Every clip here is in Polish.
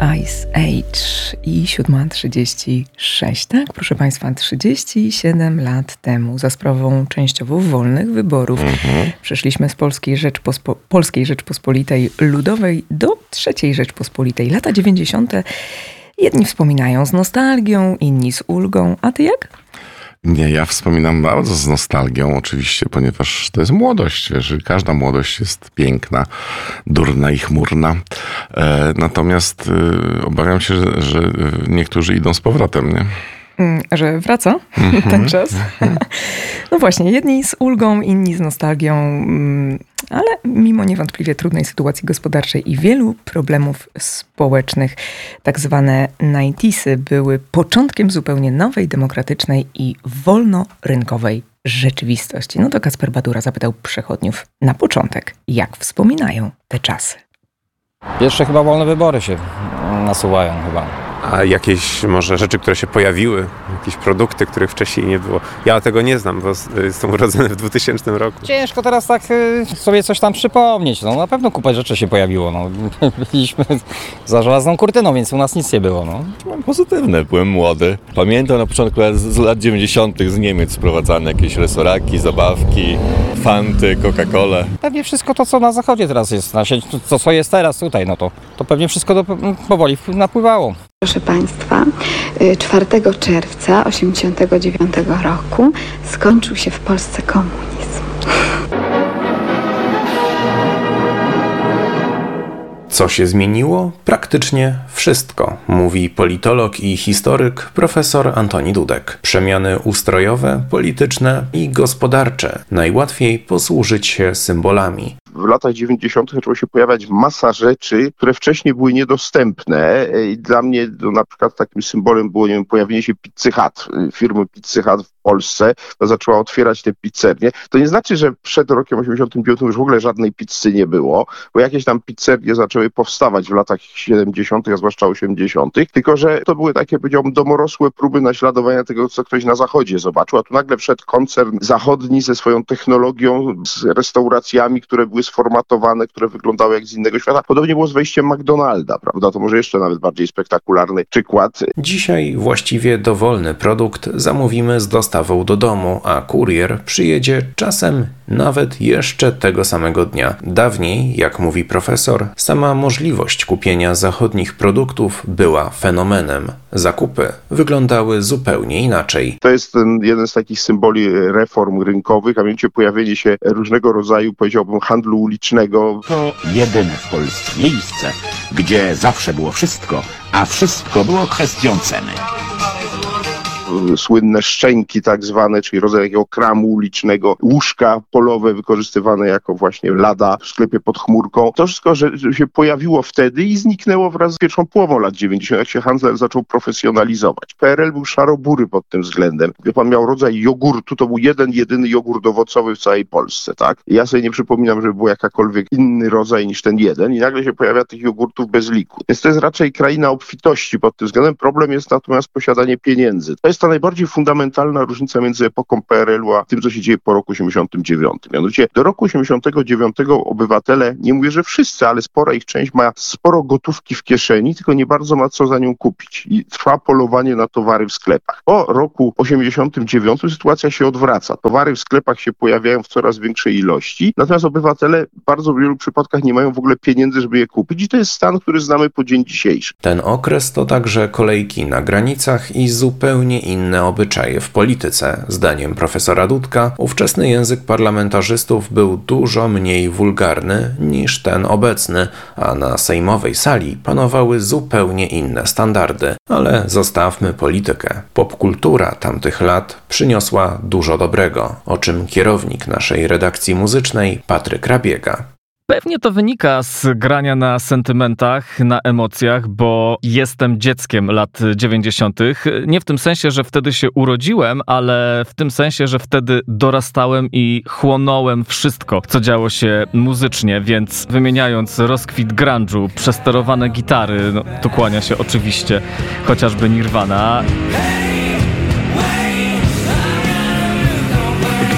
Ice Age i 7:36, tak? Proszę Państwa, 37 lat temu za sprawą częściowo wolnych wyborów przeszliśmy z Polskiej Rzeczpospolitej Ludowej do III Rzeczpospolitej. Lata 90. Jedni wspominają z nostalgią, inni z ulgą. A ty jak? Nie, ja wspominam bardzo z nostalgią oczywiście, ponieważ to jest młodość, wiesz, każda młodość jest piękna, durna i chmurna. Natomiast obawiam się, że niektórzy idą z powrotem, nie? Że wraca ten czas. No właśnie, jedni z ulgą, inni z nostalgią, ale mimo niewątpliwie trudnej sytuacji gospodarczej i wielu problemów społecznych, tak zwane 90'sy były początkiem zupełnie nowej, demokratycznej i wolnorynkowej rzeczywistości. No to Kacper Badura zapytał przechodniów na początek, jak wspominają te czasy. Jeszcze chyba wolne wybory się nasuwają chyba. A jakieś może rzeczy, które się pojawiły, jakieś produkty, których wcześniej nie było. Ja tego nie znam, bo jestem urodzony w 2000 roku. Ciężko teraz tak sobie coś tam przypomnieć. No na pewno kupę rzeczy się pojawiło. No. Byliśmy za żelazną kurtyną, więc u nas nic nie było. No. Mam pozytywne, byłem młody. Pamiętam na początku z lat 90. z Niemiec sprowadzane jakieś resoraki, zabawki, fanty, Coca-Colę. Pewnie wszystko to, co na zachodzie teraz jest, to co jest teraz tutaj, no to pewnie wszystko powoli napływało. Proszę Państwa, 4 czerwca 1989 roku skończył się w Polsce komunizm. Co się zmieniło? Praktycznie wszystko, mówi politolog i historyk profesor Antoni Dudek. Przemiany ustrojowe, polityczne i gospodarcze. Najłatwiej posłużyć się symbolami. W latach 90. zaczęło się pojawiać masa rzeczy, które wcześniej były niedostępne. I dla mnie na przykład takim symbolem było, nie wiem, pojawienie się Pizzy Hut, firmy Pizzy Hut w Polsce. To zaczęła otwierać te pizzernie. To nie znaczy, że przed rokiem 85 już w ogóle żadnej pizzy nie było, bo jakieś tam pizzernie zaczęły powstawać w latach 70., a zwłaszcza 80., tylko że to były takie, powiedziałbym, domorosłe próby naśladowania tego, co ktoś na zachodzie zobaczył, a tu nagle wszedł koncern zachodni ze swoją technologią, z restauracjami, które były sformatowane, które wyglądały jak z innego świata. Podobnie było z wejściem McDonalda, prawda? To może jeszcze nawet bardziej spektakularny przykład. Dzisiaj właściwie dowolny produkt zamówimy z dostawą do domu, a kurier przyjedzie czasem nawet jeszcze tego samego dnia. Dawniej, jak mówi profesor, sama możliwość kupienia zachodnich produktów była fenomenem. Zakupy wyglądały zupełnie inaczej. To jest jeden z takich symboli reform rynkowych, a mianowicie pojawienie się różnego rodzaju, powiedziałbym, handlu ulicznego. To jedyne w Polsce miejsce, gdzie zawsze było wszystko, a wszystko było kwestią ceny. Słynne szczęki tak zwane, czyli rodzaj takiego kramu ulicznego, łóżka polowe wykorzystywane jako właśnie lada w sklepie pod chmurką. To wszystko, że się pojawiło wtedy i zniknęło wraz z pierwszą połową lat 90., jak się handel zaczął profesjonalizować. PRL był szarobury pod tym względem. Wie pan, miał rodzaj jogurtu, to był jedyny jogurt owocowy w całej Polsce, tak? Ja sobie nie przypominam, żeby był jakakolwiek inny rodzaj niż ten jeden i nagle się pojawia tych jogurtów bez liku. Więc to jest raczej kraina obfitości pod tym względem. Problem jest natomiast posiadanie pieniędzy. To jest ta najbardziej fundamentalna różnica między epoką PRL-u a tym, co się dzieje po roku 89. Mianowicie do roku 89 obywatele, nie mówię, że wszyscy, ale spora ich część ma sporo gotówki w kieszeni, tylko nie bardzo ma co za nią kupić. I trwa polowanie na towary w sklepach. Po roku 89 sytuacja się odwraca. Towary w sklepach się pojawiają w coraz większej ilości, natomiast obywatele w bardzo wielu przypadkach nie mają w ogóle pieniędzy, żeby je kupić i to jest stan, który znamy po dzień dzisiejszy. Ten okres to także kolejki na granicach i zupełnie inne obyczaje w polityce. Zdaniem profesora Dudka, ówczesny język parlamentarzystów był dużo mniej wulgarny niż ten obecny, a na sejmowej sali panowały zupełnie inne standardy. Ale zostawmy politykę. Popkultura tamtych lat przyniosła dużo dobrego, o czym kierownik naszej redakcji muzycznej Patryk Rabiega. Pewnie to wynika z grania na sentymentach, na emocjach, bo jestem dzieckiem lat 90. Nie w tym sensie, że wtedy się urodziłem, ale w tym sensie, że wtedy dorastałem i chłonąłem wszystko, co działo się muzycznie, więc wymieniając rozkwit grunge'u, przesterowane gitary, no, tu kłania się oczywiście chociażby Nirvana.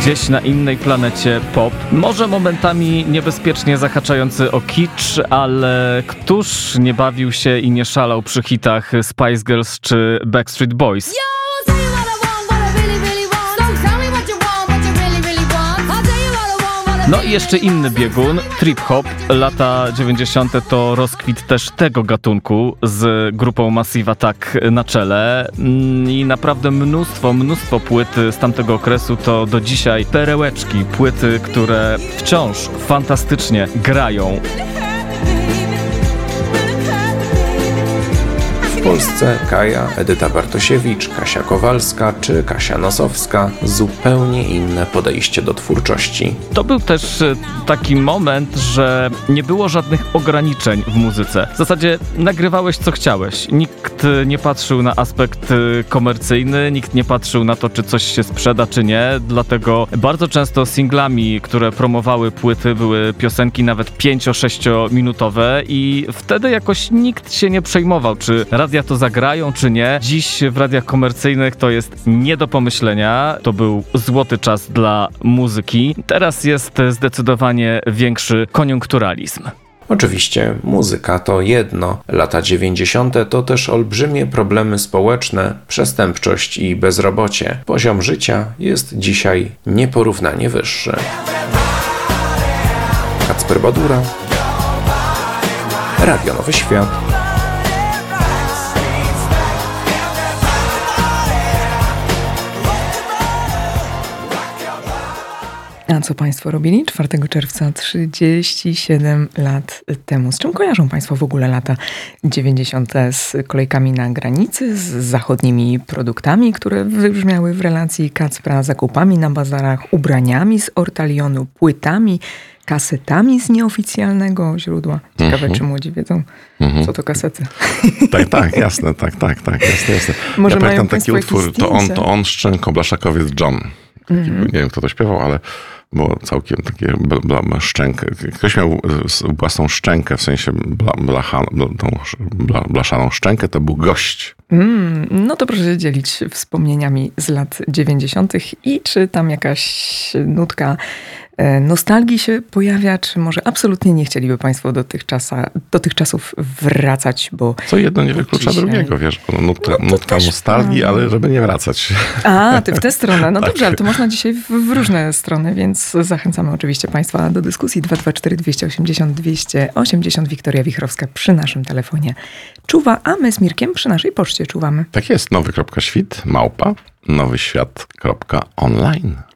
gdzieś na innej planecie pop. Może momentami niebezpiecznie zahaczający o kicz, ale któż nie bawił się i nie szalał przy hitach Spice Girls czy Backstreet Boys? No i jeszcze inny biegun, trip-hop. Lata 90. to rozkwit też tego gatunku z grupą Massive Attack na czele. I naprawdę mnóstwo płyt z tamtego okresu to do dzisiaj perełeczki, płyty, które wciąż fantastycznie grają. W Polsce Kaja, Edyta Bartosiewicz, Kasia Kowalska czy Kasia Nosowska zupełnie inne podejście do twórczości. To był też taki moment, że nie było żadnych ograniczeń w muzyce. W zasadzie nagrywałeś co chciałeś. Nikt nie patrzył na aspekt komercyjny, nikt nie patrzył na to, czy coś się sprzeda, czy nie. Dlatego bardzo często singlami, które promowały płyty, były piosenki nawet 5-6 minutowe i wtedy jakoś nikt się nie przejmował, czy radia to zagrają, czy nie. Dziś w radiach komercyjnych to jest nie do pomyślenia. To był złoty czas dla muzyki. Teraz jest zdecydowanie większy koniunkturalizm. Oczywiście muzyka to jedno. Lata 90. to też olbrzymie problemy społeczne, przestępczość i bezrobocie. Poziom życia jest dzisiaj nieporównanie wyższy. Kacper Badura, Radio Nowy Świat. A co Państwo robili 4 czerwca 37 lat temu? Z czym kojarzą Państwo w ogóle lata 90. Z kolejkami na granicy, z zachodnimi produktami, które wybrzmiały w relacji Kacpra, zakupami na bazarach, ubraniami z ortalionu, płytami, kasetami z nieoficjalnego źródła. Ciekawe, czy młodzi wiedzą, co to kasety. Tak, jasne, jasne. Może ja mają pamiętam taki Państwo utwór, to on Szczęko, Blaszakowiec John. Nie wiem, kto to śpiewał, ale było całkiem takie szczękę. Ktoś miał własną szczękę, w sensie blaszaną szczękę, to był gość. No to proszę się dzielić wspomnieniami z lat 90. i czy tam jakaś nostalgii się pojawia, czy może absolutnie nie chcieliby Państwo do tych czasów wracać, bo... Co jedno nie wyklucza dzisiaj... drugiego, wiesz, nutka nostalgii, ale żeby nie wracać. A, ty w tę stronę. No dobrze, ale to można dzisiaj w różne strony, więc zachęcamy oczywiście Państwa do dyskusji. 224 280 280. Wiktoria Wichrowska przy naszym telefonie czuwa, a my z Mirkiem przy naszej poczcie czuwamy. Tak jest, nowy.świt, @nowyświat.online.